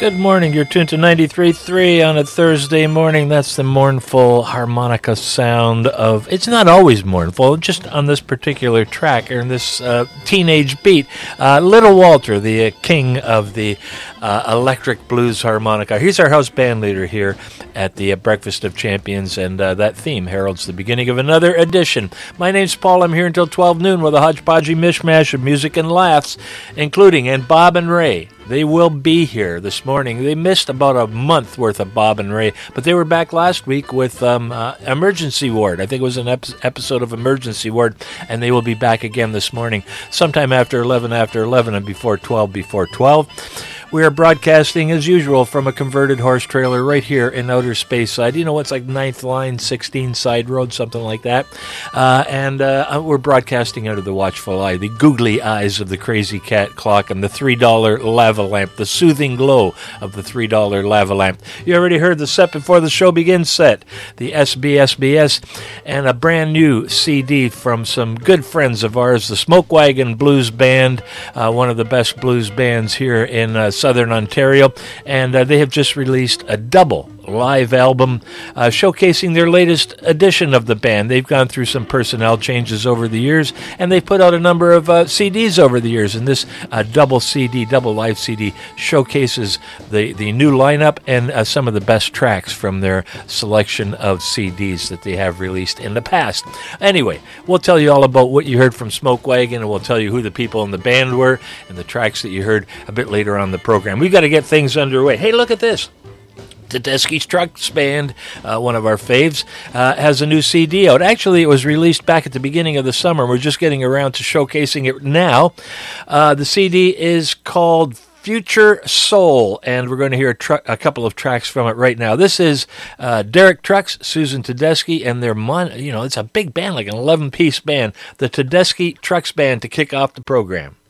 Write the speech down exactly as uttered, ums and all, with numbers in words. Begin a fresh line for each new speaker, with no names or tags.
Good morning. You're tuned to ninety-three point three on a Thursday morning. That's the mournful harmonica sound of... It's not always mournful, just on this particular track, or in this uh, teenage beat. Uh, Little Walter, the uh, king of the uh, electric blues harmonica. He's our house band leader here at the uh, Breakfast of Champions, and uh, that theme heralds the beginning of another edition. My name's Paul. I'm here until twelve noon with a hodgepodgey mishmash of music and laughs, including, and Bob and Ray. They will be here this morning. They missed about a month worth of Bob and Ray, but they were back last week with um, uh, Emergency Ward. I think it was an ep- episode of Emergency Ward, and they will be back again this morning, sometime after eleven, after eleven, and before twelve, before twelve. We are broadcasting, as usual, from a converted horse trailer right here in Outer Space Side. You know, it's like ninth Line, sixteen Side Road, something like that. Uh, and uh, we're broadcasting out of the watchful eye, the googly eyes of the Crazy Cat Clock, and the three dollar lava lamp, the soothing glow of the three dollar lava lamp. You already heard the set before the show begins set, the S B S B S, and a brand new C D from some good friends of ours, the Smoke Wagon Blues Band, uh, one of the best blues bands here in uh, Southern Ontario, and uh, they have just released a double live album uh, showcasing their latest edition of the band. They've gone through some personnel changes over the years, and they've put out a number of uh, C Ds over the years, and this uh, double C D, double live C D showcases the, the new lineup and uh, some of the best tracks from their selection of C Ds that they have released in the past. Anyway, we'll tell you all about what you heard from Smoke Wagon, and we'll tell you who the people in the band were and the tracks that you heard a bit later on the program. We've got to get things underway. Hey, look at this. Tedeschi Trucks Band, uh, one of our faves, uh, has a new C D out. Actually, it was released back at the beginning of the summer. We're just getting around to showcasing it now. Uh, the C D is called Future Soul, and we're going to hear a, tr- a couple of tracks from it right now. This is uh, Derek Trucks, Susan Tedeschi, and their, mon- you know, it's a big band, like an eleven-piece band, the Tedeschi Trucks Band, to kick off the program.